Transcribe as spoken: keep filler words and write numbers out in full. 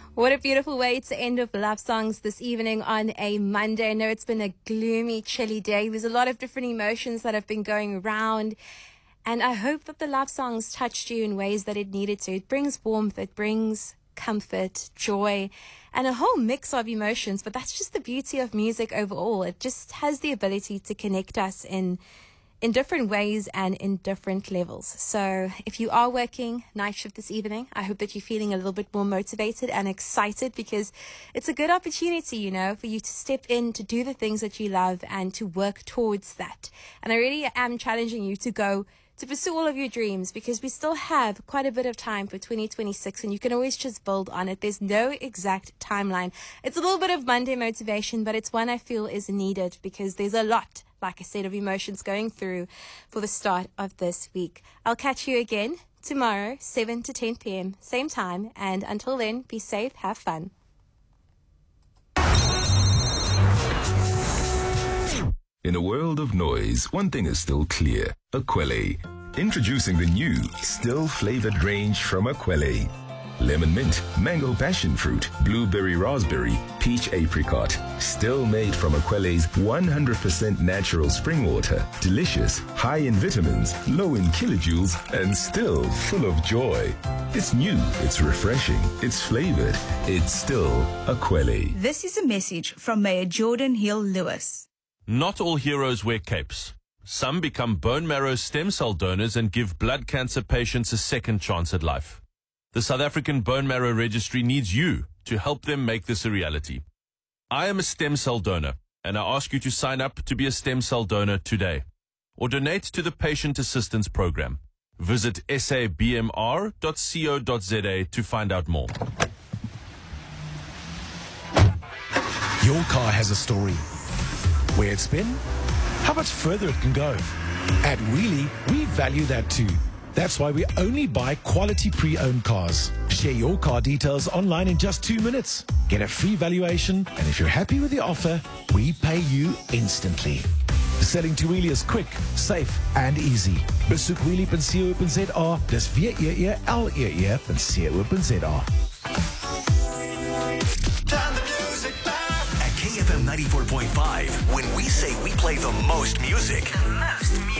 What a beautiful way to end with love songs this evening on a Monday. I know it's been a gloomy, chilly day. There's a lot of different emotions that have been going around. And I hope that the love songs touched you in ways that it needed to. It brings warmth, it brings comfort, joy, and a whole mix of emotions. But that's just the beauty of music overall. It just has the ability to connect us in in different ways and in different levels. So if you are working night shift this evening, I hope that you're feeling a little bit more motivated and excited, because it's a good opportunity, you know, for you to step in to do the things that you love and to work towards that. And I really am challenging you to go to pursue all of your dreams, because we still have quite a bit of time for twenty twenty-six, and you can always just build on it. There's no exact timeline. It's a little bit of Monday motivation, but it's one I feel is needed, because there's a lot, like I said, of emotions going through for the start of this week. I'll catch you again tomorrow, seven to ten p.m., same time. And until then, be safe, have fun. In a world of noise, one thing is still clear. Akwele. Introducing the new, still-flavored range from Akwele. Lemon mint, mango passion fruit, blueberry raspberry, peach apricot. Still made from Akwele's one hundred percent natural spring water. Delicious, high in vitamins, low in kilojoules, and still full of joy. It's new, it's refreshing, it's flavored. It's still Akwele. This is a message from Mayor Jordan Hill Lewis. Not all heroes wear capes. Some become bone marrow stem cell donors and give blood cancer patients a second chance at life. The South African Bone Marrow Registry needs you to help them make this a reality. I am a stem cell donor, and I ask you to sign up to be a stem cell donor today, or donate to the Patient Assistance Program. Visit s a b m r dot co dot z a to find out more. Your car has a story. Where it's been, how much further it can go. At Wheelie, we value that too. That's why we only buy quality pre-owned cars. Share your car details online in just two minutes. Get a free valuation, and if you're happy with the offer, we pay you instantly. Selling to Wheelie is quick, safe, and easy. Besoek wheelie dot co dot z a. Dis W E E L E E dot co dot z a. K F M ninety-four point five. When we say we play the most music, the most music.